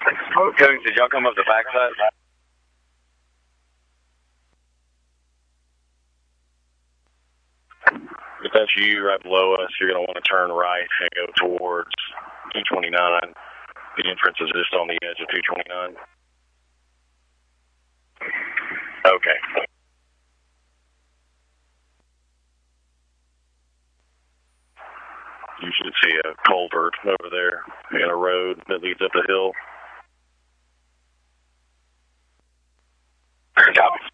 Coons, did y'all come up the backside? If that's you right below us, you're going to want to turn right and go towards 229. The entrance is just on the edge of 229. Okay. You should see a culvert over there and a road that leads up the hill. Copy.